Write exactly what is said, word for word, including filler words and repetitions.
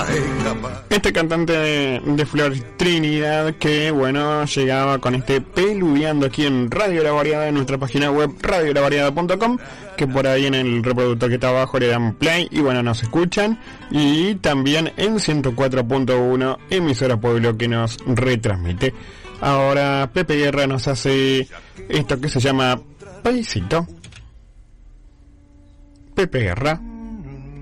Este cantante de, de Flor Trinidad que, bueno, llegaba con este peludeando aquí en Radio La Variada, en nuestra página web radio la variada punto com, que por ahí en el reproductor que está abajo le dan play y, bueno, nos escuchan. Y también en ciento cuatro punto uno, emisora Pueblo, que nos retransmite. Ahora Pepe Guerra nos hace esto que se llama Paisito. Pepe Guerra.